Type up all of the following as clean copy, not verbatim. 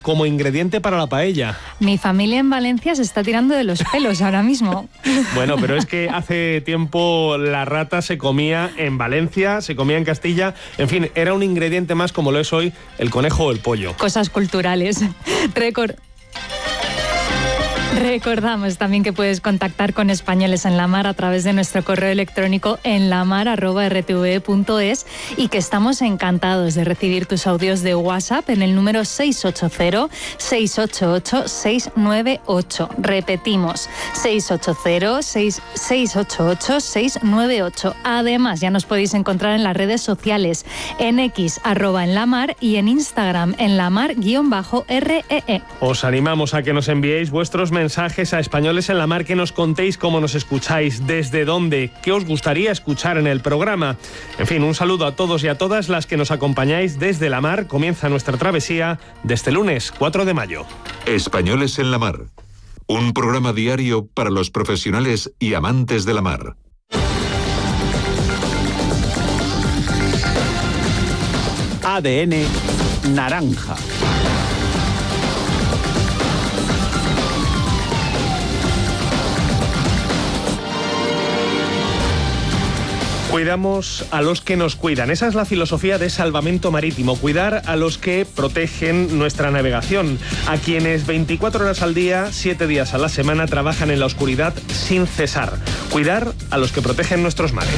como ingrediente para la paella. Mi familia en Valencia se está tirando de los pelos ahora mismo. Bueno, pero es que hace tiempo la rata se comía en Valencia, se comía en Castilla, en fin, era un ingrediente más como lo es hoy el conejo o el pollo. Cosas culturales. Recordamos también que puedes contactar con Españoles en la Mar a través de nuestro correo electrónico enlamar@rtve.es y que estamos encantados de recibir tus audios de WhatsApp en el número 680-688-698. Repetimos, 680-688-698. Además, ya nos podéis encontrar en las redes sociales, en X, @enlamar y en Instagram, enlamar_REE. Os animamos a que nos enviéis vuestros mensajes a Españoles en la Mar, que nos contéis cómo nos escucháis, desde dónde, qué os gustaría escuchar en el programa. En fin, un saludo a todos y a todas las que nos acompañáis desde la Mar. Comienza nuestra travesía de este lunes 4 de mayo. Españoles en la Mar, un programa diario para los profesionales y amantes de la mar. ADN naranja. Cuidamos a los que nos cuidan. Esa es la filosofía de Salvamento Marítimo. Cuidar a los que protegen nuestra navegación. A quienes 24 horas al día, 7 días a la semana trabajan en la oscuridad sin cesar. Cuidar a los que protegen nuestros mares.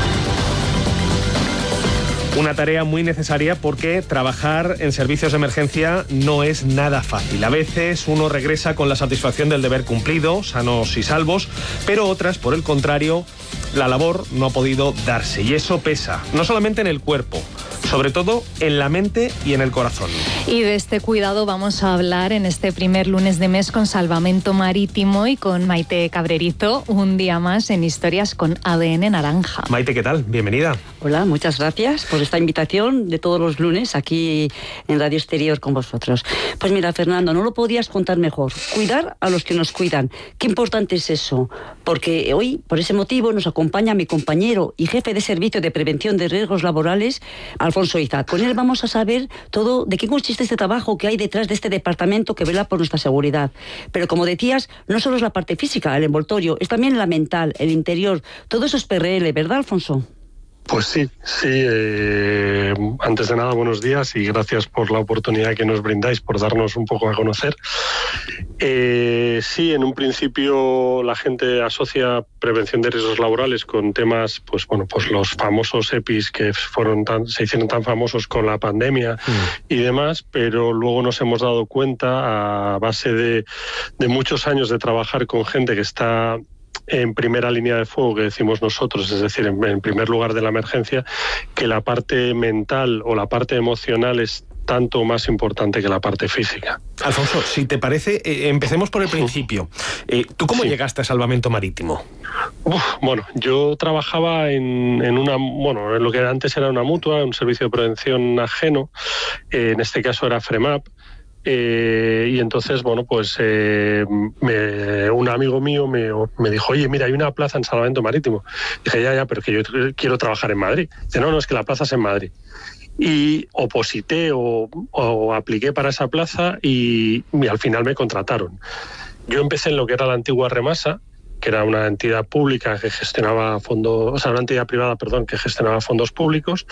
Una tarea muy necesaria porque trabajar en servicios de emergencia no es nada fácil. A veces uno regresa con la satisfacción del deber cumplido, sanos y salvos, pero otras, por el contrario, la labor no ha podido darse y eso pesa, no solamente en el cuerpo, sobre todo en la mente y en el corazón. Y de este cuidado vamos a hablar en este primer lunes de mes con Salvamento Marítimo y con Maite Cabrerizo, un día más en Historias con ADN Naranja. Maite, ¿qué tal? Bienvenida. Hola, muchas gracias por esta invitación de todos los lunes aquí en Radio Exterior con vosotros. Pues mira, Fernando, no lo podías contar mejor. Cuidar a los que nos cuidan. Qué importante es eso, porque hoy, por ese motivo, nos acompaña mi compañero y jefe de Servicio de Prevención de Riesgos Laborales, Alfonso Iza. Con él vamos a saber todo de qué consiste este trabajo que hay detrás de este departamento que vela por nuestra seguridad. Pero como decías, no solo es la parte física, el envoltorio, es también la mental, el interior. Todo eso es PRL, ¿verdad, Alfonso? Pues sí. Antes de nada, buenos días y gracias por la oportunidad que nos brindáis, por darnos un poco a conocer. Sí, en un principio la gente asocia prevención de riesgos laborales con temas, pues los famosos EPIs que se hicieron tan famosos con la pandemia y demás, pero luego nos hemos dado cuenta, a base de muchos años de trabajar con gente que está en primera línea de fuego, que decimos nosotros, es decir, en primer lugar de la emergencia, que la parte mental o la parte emocional es tanto más importante que la parte física. Alfonso, si te parece, empecemos por el principio. ¿Tú cómo llegaste a Salvamento Marítimo? Bueno, yo trabajaba en lo que antes era una mutua, un servicio de prevención ajeno, en este caso era FREMAP. Y entonces, un amigo mío me dijo, oye, mira, hay una plaza en Salvamento Marítimo. Dije, ya, pero que yo quiero trabajar en Madrid. Dice, no, es que la plaza es en Madrid. Y oposité o apliqué para esa plaza y al final me contrataron. Yo empecé en lo que era la antigua Remasa, que era una entidad pública que gestionaba una entidad privada, que gestionaba fondos públicos,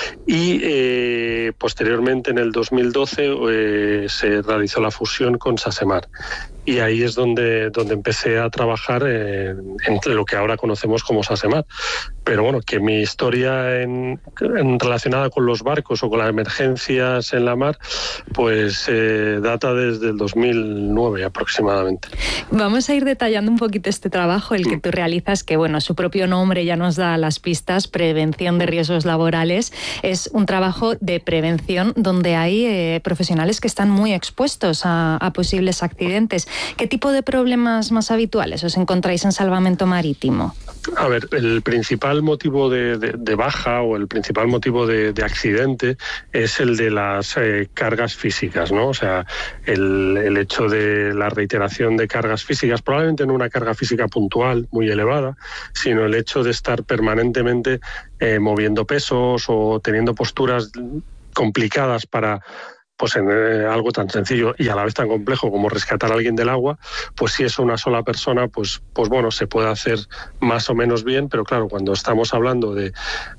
y posteriormente en el 2012 se realizó la fusión con Sasemar. Y ahí es donde empecé a trabajar en lo que ahora conocemos como Sasemar. Pero bueno, que mi historia relacionada con los barcos o con las emergencias en la mar, pues data desde el 2009 aproximadamente. Vamos a ir detallando un poquito este trabajo, el que tú realizas, que su propio nombre ya nos da las pistas, prevención de riesgos laborales. Es un trabajo de prevención donde hay profesionales que están muy expuestos a posibles accidentes. ¿Qué tipo de problemas más habituales os encontráis en Salvamento Marítimo? A ver, el principal motivo de baja o el principal motivo de accidente es el de las cargas físicas, ¿no? O sea, el hecho de la reiteración de cargas físicas, probablemente no una carga física puntual muy elevada, sino el hecho de estar permanentemente moviendo pesos o teniendo posturas complicadas para pues en algo tan sencillo y a la vez tan complejo como rescatar a alguien del agua, pues si es una sola persona, pues bueno, se puede hacer más o menos bien, pero claro, cuando estamos hablando de